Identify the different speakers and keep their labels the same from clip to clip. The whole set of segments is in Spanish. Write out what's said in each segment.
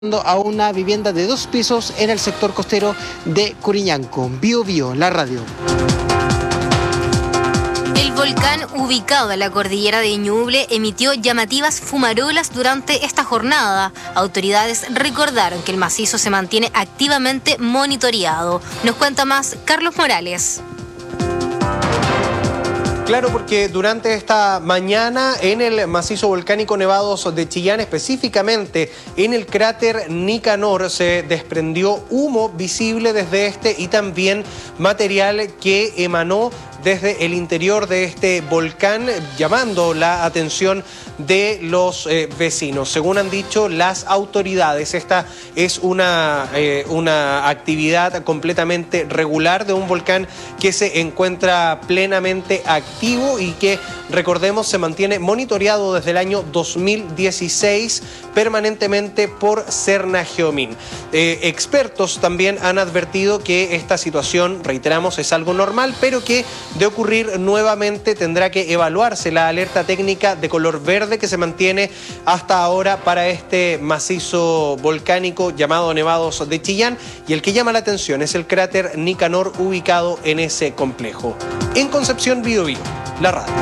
Speaker 1: a una vivienda de 2 pisos en el sector costero de Curiñanco. Bio Bio, la radio.
Speaker 2: El volcán ubicado en la cordillera de Ñuble emitió llamativas fumarolas durante esta jornada. Autoridades recordaron que el macizo se mantiene activamente monitoreado. Nos cuenta más Carlos Morales.
Speaker 3: Claro, porque durante esta mañana en el macizo volcánico Nevados de Chillán, específicamente en el cráter Nicanor, se desprendió humo visible desde este y también material que emanó desde el interior de este volcán, llamando la atención de los vecinos. Según han dicho las autoridades, esta es una actividad completamente regular de un volcán que se encuentra plenamente activo y que, recordemos, se mantiene monitoreado desde el año 2016 permanentemente por Cernageomin. Expertos también han advertido que esta situación, reiteramos, es algo normal, pero que de ocurrir nuevamente tendrá que evaluarse la alerta técnica de color verde que se mantiene hasta ahora para este macizo volcánico llamado Nevados de Chillán, y el que llama la atención es el cráter Nicanor ubicado en ese complejo. En Concepción, Bio Bio, la radio.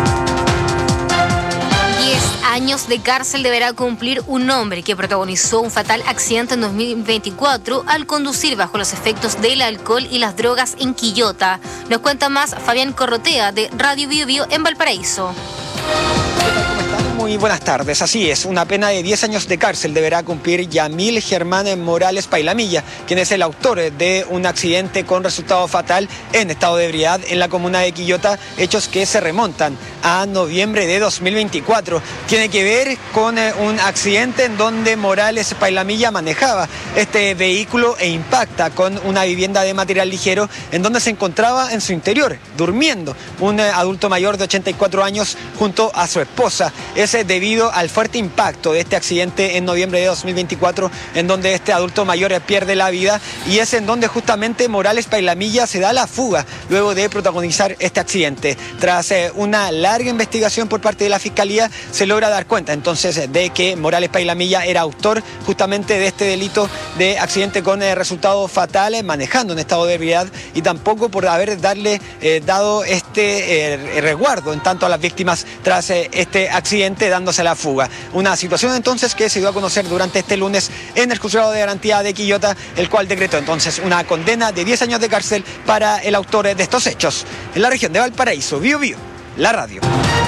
Speaker 2: 10 años de cárcel deberá cumplir un hombre que protagonizó un fatal accidente en 2024 al conducir bajo los efectos del alcohol y las drogas en Quillota. Nos cuenta más Fabián Corrotea de Radio Bio Bio en Valparaíso.
Speaker 4: Muy buenas tardes. Así es, una pena de 10 años de cárcel deberá cumplir Yamil Germán Morales Pailamilla, quien es el autor de un accidente con resultado fatal en estado de ebriedad en la comuna de Quillota, hechos que se remontan a noviembre de 2024. Tiene que ver con un accidente en donde Morales Pailamilla manejaba este vehículo e impacta con una vivienda de material ligero en donde se encontraba en su interior, durmiendo, un adulto mayor de 84 años junto a su esposa. Es debido al fuerte impacto de este accidente en noviembre de 2024, en donde este adulto mayor pierde la vida, y es en donde justamente Morales Pailamilla se da la fuga luego de protagonizar este accidente. Tras una larga investigación por parte de la Fiscalía, se logra dar cuenta entonces de que Morales Pailamilla era autor justamente de este delito de accidente con resultado fatal, manejando en estado de ebriedad, y tampoco por haber dado este resguardo en tanto a las víctimas tras este accidente, dándose la fuga. Una situación entonces que se dio a conocer durante este lunes en el Juzgado de Garantía de Quillota, el cual decretó entonces una condena de 10 años de cárcel para el autor de estos hechos. En la región de Valparaíso, Bio Bio, la radio.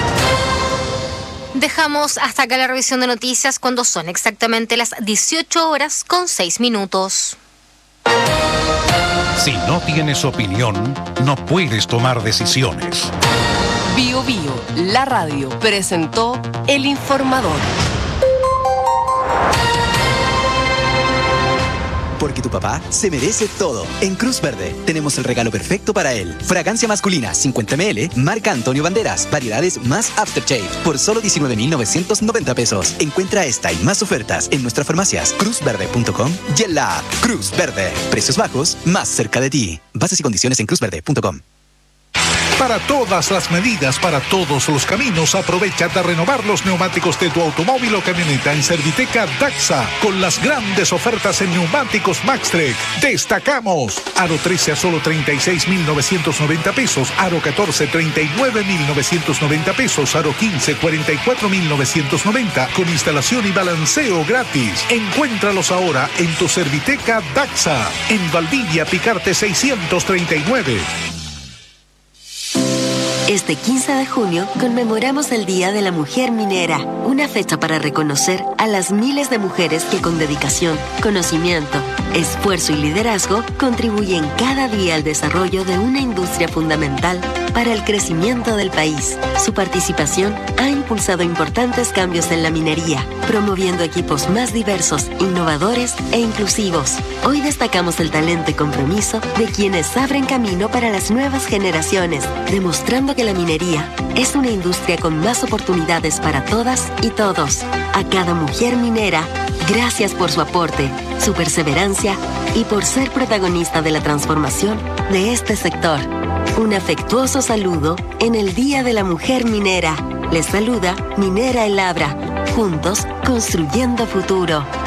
Speaker 2: Dejamos hasta acá la revisión de noticias cuando son exactamente las 18:06.
Speaker 5: Si no tienes opinión, no puedes tomar decisiones.
Speaker 6: Bio Bio, la radio, presentó El Informador.
Speaker 7: Porque tu papá se merece todo. En Cruz Verde tenemos el regalo perfecto para él. Fragancia masculina 50 ml, marca Antonio Banderas, variedades más Aftershave, por solo 19,990 pesos. Encuentra esta y más ofertas en nuestras farmacias, cruzverde.com y en la app Cruz Verde. Precios bajos, más cerca de ti. Bases y condiciones en cruzverde.com.
Speaker 5: Para todas las medidas, para todos los caminos, aprovecha de renovar los neumáticos de tu automóvil o camioneta en Serviteca Daxa, con las grandes ofertas en neumáticos Maxtrek. Destacamos: aro 13 a solo 36,990 pesos, aro 14 39,990 pesos, aro 15 44,990, con instalación y balanceo gratis. Encuéntralos ahora en tu Serviteca Daxa, en Valdivia Picarte 639.
Speaker 8: Este 15 de junio conmemoramos el Día de la Mujer Minera, una fecha para reconocer a las miles de mujeres que con dedicación, conocimiento, esfuerzo y liderazgo contribuyen cada día al desarrollo de una industria fundamental para el crecimiento del país. Su participación ha impulsado importantes cambios en la minería, promoviendo equipos más diversos, innovadores e inclusivos. Hoy destacamos el talento y compromiso de quienes abren camino para las nuevas generaciones, demostrando que la minería es una industria con más oportunidades para todas y todos. A cada mujer minera, gracias por su aporte, su perseverancia y por ser protagonista de la transformación de este sector. Un afectuoso saludo en el Día de la Mujer Minera. Les saluda Minera El Abra. Juntos, construyendo futuro.